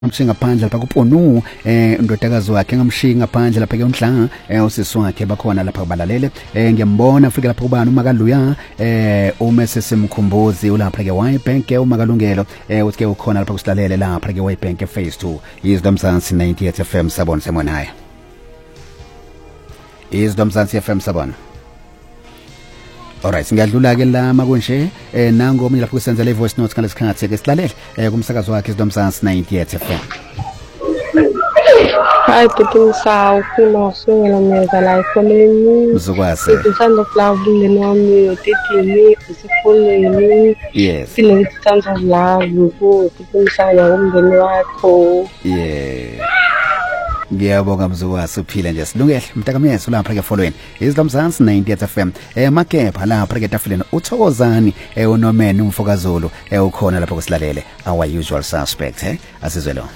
ngamshiya ngaphandle lapha kuPonu indodakazi wakhe ngamshiya ngaphandle lapha ke uNhlanga usisi wakhe bakhona lapha kubalalele ngiyambona ufike lapha kubani uMakaluya umese simkhumbuzi ulapha ke Ybank uMakalungelo uthi ke ukhona lapha kusilalele lapha ke Ybank phase 2 Wisdom Mzansi 98 FM sabona semonaya Wisdom Mzansi FM sabona. Alright, ngiyadlula ke la makunje nango omunye lapho kusenzela ivoice note ngalesikhathi ke silalele kumsakazo wakhe Wisdom Mzansi 98 FM. Hi, Putumsa, ukhona singela meza la efonini. Mzukwase. Sound of love ngene wami yotitini usifonini. Yes. Sine sound of love Putumsa na umngeni wakho. Yeah. Ngiyabonga Mzukwase uphile nje silungele mntakamyeso lapha ke following Wisdom Mzansi 98 FM makepha lapha ke tafuleni uThokozani uNomene umfokazulu ukhona lapha kusilalele our usual suspect asizwe lo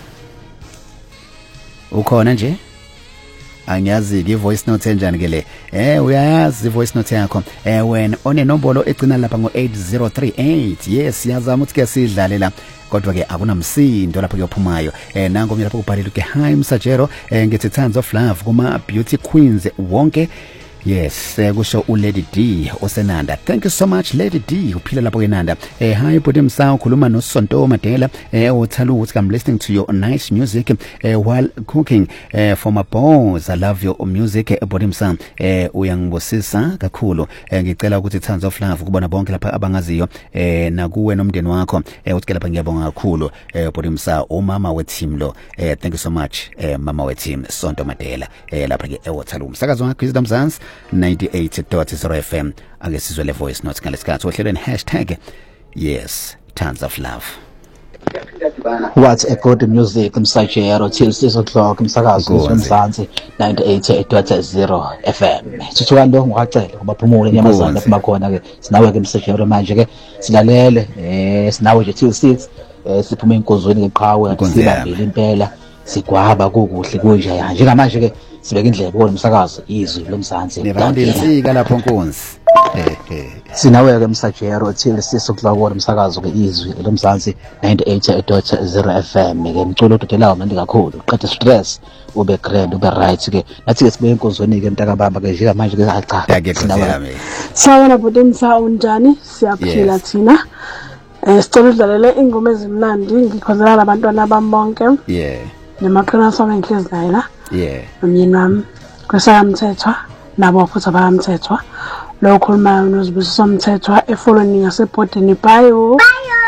ukhona nje angiyazi ke voice note enjani ke le uyayazi voice note yakho wena onenombolo egcina lapha ngo8038 yes yazama ukuthi ke sidlalela kodwa ke akunamsindo lapha kuyophumayo nango lapha ubhalile ke hi Msajero ngithi tons of love kuma beauty queens wonke. Yes, kusho uLady D osenanda. Thank you so much Lady D uphila lapho ke Nanda. Hi Putumsa ukhuluma noSonto Madela uthala ukuthi I'm listening to your nice music while cooking for my boys. I love your music Putumsa uyangibosisa kakhulu. Ngicela ukuthi tons of love kubona bonke lapha abangaziyo nakuwe nomndeni wakho uthi lapha ngiyabonga kakhulu Putumsa umama weteam lo. Thank you so much mama weteam Sonto Madela lapha ke ewothala umsakazo wakhe Wisdom Mzansi 98.0 FM angesizwe le voice notes ngalesikhathi ohlelweni #yes tons of love. What's a good music Msajero till 6 o'clock umsakazo Mzansi 98.0 FM. Sithuka lo ngicela kubaphumule nyamazana lapha bakhona ke sinawe ke Msajero manje ke silalele sinawe nje till 6 siphuma inkozweni ngeqhawe sibambile impela sigwaba kukuhle kunje njengamanje ke sibeka indlela kubona umsakazo izwi lomzansi nirandi insika lapho Nkonzi sinawe ke Msajero till 6 o'clock kubona umsakazo ke izwi lomzansi 98.0 FM ke umculo ododelayo manje kakhulu uqede stress ube grand ube right ke nathi ke sibe enkonzweni ke mntakababa ke njengamanje ke cha sinawe sawona Putumsa unjani siyaphila thina sicela udlalele ingoma ezimnandi ngikhozela labantwana bami bonke nemaqhina sami enhliziyela la nomyeni wami kwesayamthethwa nabo futhi abayamthethwa lo khuluma nozibusiso Mthethwa efollowing ngasebhodini bayo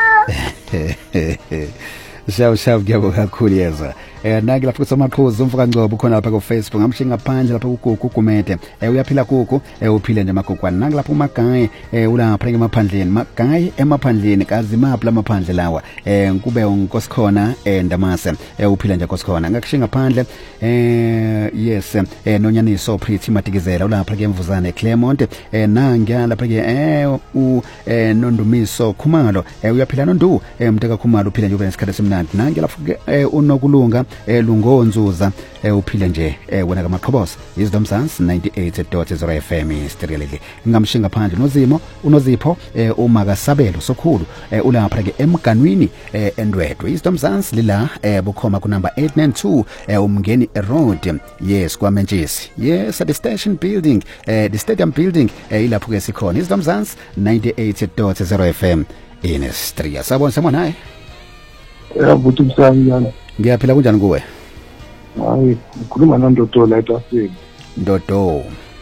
shawu ngiyabonga kakhulu yezwa naki lapha kusamaqhuzu umfuka Ngcobo ukhona lapha ku Facebook ngamshiya ngaphandle lapha kuGugu Gumede uyaphila Gugu uphile nje amagogwana naki lapha uMagayi ulapha emaphandleni Magayi emaphandleni kazi maphi lamaphandle lawa kube uNkosikhona Ndamase uphile nje Nkosikhona ngakushiya ngaphandle yes Nonyaniso Pretty Matikizela ulapha ke Mvuzane Claremont nangya lapha ke Nondumiso Khumalo uyaphila Nondu mntaka Khumalo uphile nje ube nesikhathi esimnandi nange lapha ke uNokulunga Lungonzuza uphile nje wena kaMaqhoboza Wisdom Mzansi 98.0 FM sterilele ngamshiya ngaphandle noZimo uNozipho uMakasabelo sokhulu ulapha ke emganwini eNdwedwe Wisdom Mzansi lila bukhoma ku number 892 umngeni road yes kwaMentshisi yes at the station building the stadium building ilapho ke sikhona Wisdom Mzansi 98.0 FM in Stria sabona semona hayi Putumsa njani ngiyaphila kunjani kuwe hayi ukhuluma noNdodo la eTafini Ndodo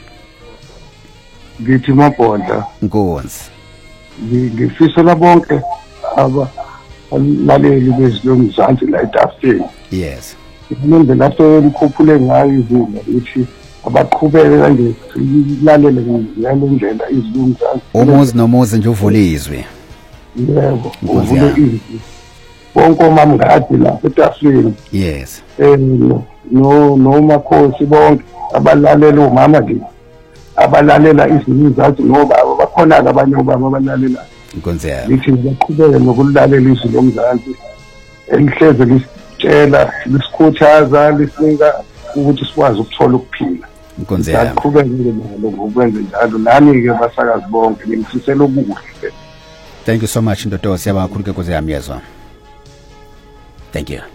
ngithi Mabhonda Nkonzi ngifisa labonke abalaleli bezilomzansi la eTafini yes kumele lapho likhuphule ngayo izinto ukuthi abaqhubeke kanje silalele ngale ndlela izilomzansi umuzi nomuzi nje uvulizwe yebo uvule izwi bonke omamngadi la eTafini yes no makhosi bonke abalalela umama nje abalalela izilomzansi ngoba bakhona abanye obaba abalalela Nkonzi yami lithi baqhubeke nokulalela izwi lomzansi elihleze lisitshela lisikhuthaza lisinika ukuthi sikwazi ukuthola ukuphila Nkonzi yami siqhubeke nalo ngokwenza njalo nami ke basakazi bonke ngifisela okuhle. Thank you so much Ndodo siyabonga kakhulu ke Nkonzi yami yezwa. Thank you.